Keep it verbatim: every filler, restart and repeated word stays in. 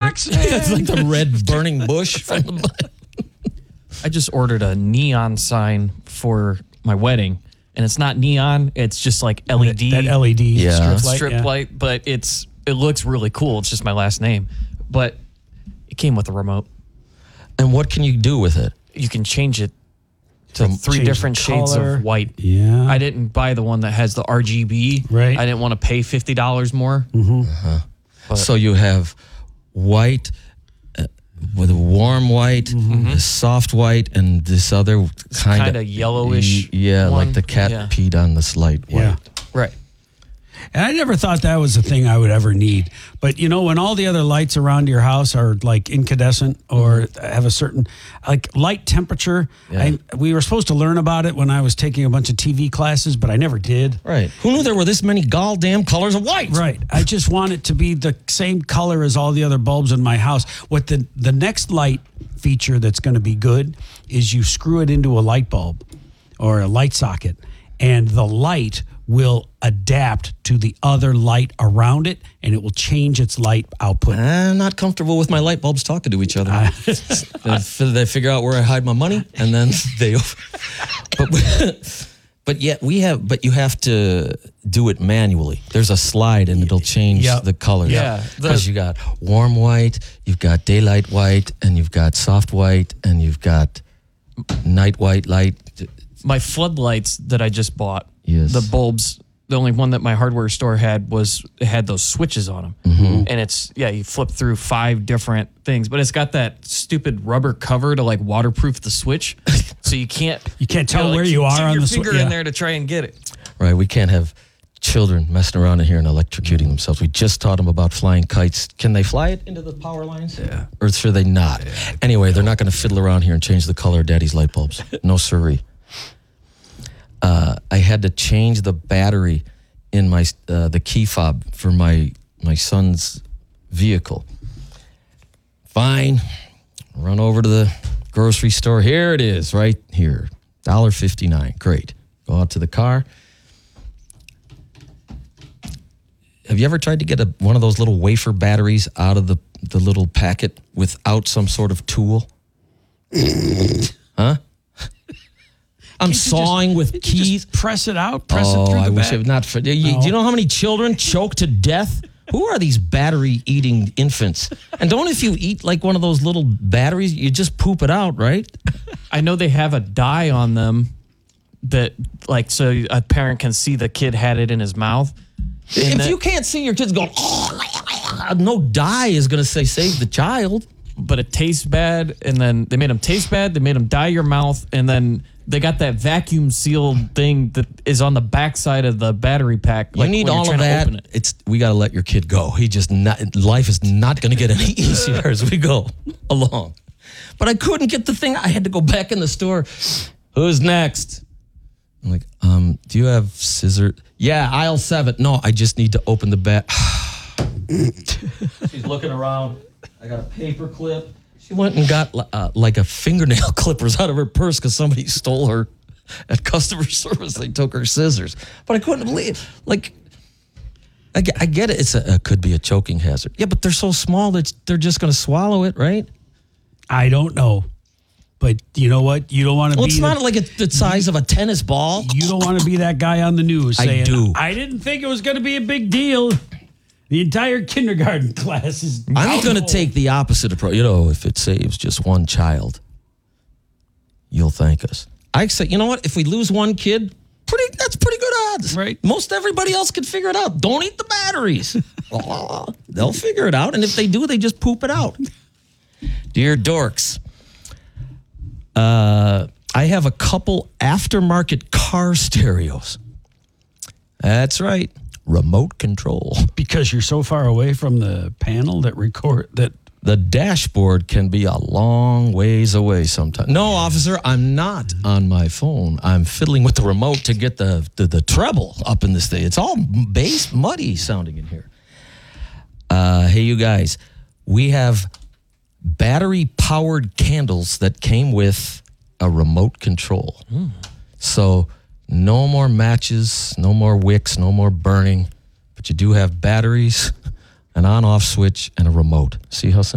Roxanne. It's like the red burning bush from the. I just ordered a neon sign for my wedding, and it's not neon. It's just like L E D. That L E D Yeah. strip light. strip yeah. light, but it's it looks really cool. It's just my last name, but it came with a remote. And what can you do with it? You can change it to From- three change different the shades color. of white. Yeah. I didn't buy the one that has the R G B. Right. I didn't want to pay fifty dollars more. But- So you have white uh, with a warm white, Mm-hmm. a soft white, and this other kind kinda yellowish Yeah, one. like the cat Yeah. peed on this light white. Yeah. Right. And I never thought that was a thing I would ever need. But you know, when all the other lights around your house are like incandescent or have a certain like light temperature, Yeah. I, we were supposed to learn about it when I was taking a bunch of T V classes, but I never did. Right. Who knew there were this many goddamn colors of white? Right. I just want it to be the same color as all the other bulbs in my house. What the the next light feature that's going to be good is you screw it into a light bulb or a light socket, and the light will adapt to the other light around it, and it will change its light output. I'm not comfortable with my light bulbs talking to each other. they, they figure out where I hide my money, and then they. But but yet we have. But you have to do it manually. There's a slide, and it'll change Yep. the color. Yeah. Because you got warm white, you've got daylight white, and you've got soft white, and you've got night white light. My floodlights that I just bought, Yes. the bulbs, the only one that my hardware store had was it had those switches on them. Mm-hmm. And it's, yeah, you flip through five different things, but it's got that stupid rubber cover to like waterproof the switch. So you can't, You can't tell gotta, where like, you are keep on your the switch. finger in there to try and get it. Right, we can't have children messing around in here and electrocuting themselves. We just taught them about flying kites. Can they fly it into the power lines? Yeah. Or should they not? Anyway, they're not going to fiddle around here and change the color of Daddy's light bulbs. No siree. Uh, I had to change the battery in my uh, the key fob for my my son's vehicle. Fine, run over to the grocery store. Here it is, right here, one dollar fifty-nine. Great. Go out to the car. Have you ever tried to get a, one of those little wafer batteries out of the, the little packet without some sort of tool? Huh? I'm Can't you just- sawing with can't you keys. just press it out, press oh, it through the I wish back. it not for. You, No. Do you know how many children choke to death? Who are these battery-eating infants? And don't if you eat like one of those little batteries, you just poop it out, right? I know they have a dye on them that, like, so a parent can see the kid had it in his mouth. And if that- you can't see your kids going, oh, no dye is going to say save the child. but it tastes bad, and then they made them taste bad. They made them dye your mouth, and then they got that vacuum sealed thing that is on the backside of the battery pack. You like, need when you're all of trying to that. open it. It's we got to let your kid go. He just not, life is not going to get any easier as we go along. But I couldn't get the thing. I had to go back in the store. Who's next? I'm like, um, do you have scissors? Yeah, aisle seven. No, I just need to open the back. She's looking around. I got a paper clip. She went and got uh, like a fingernail clippers out of her purse because somebody stole her at customer service. They took her scissors. But I couldn't believe, like, I get, I get it. It's a, it could be a choking hazard. Yeah, but they're so small that they're just going to swallow it, right? I don't know. But you know what? You don't want to Well, be it's the, not like it's the size of a tennis ball. you don't want to be that guy on the news I saying, do. I didn't think it was going to be a big deal. The entire kindergarten class is I'm going to out. take the opposite approach. You know, if it saves just one child, you'll thank us. I say, you know what? If we lose one kid, pretty that's pretty good odds. Right. Most everybody else can figure it out. Don't eat the batteries. Oh, they'll figure it out. And if they do, they just poop it out. Dear dorks, uh, I have a couple aftermarket car stereos. That's right. Remote control. because you're so far away from the panel that record that The dashboard can be a long ways away sometimes. No, officer, I'm not on my phone. I'm fiddling with the remote to get the, the, the treble up in this thing. It's all bass muddy sounding in here. Uh, hey, you guys, we have battery-powered candles that came with a remote control. Mm. So no more matches, no more wicks, no more burning. But you do have batteries, an on-off switch, and a remote. See how simple?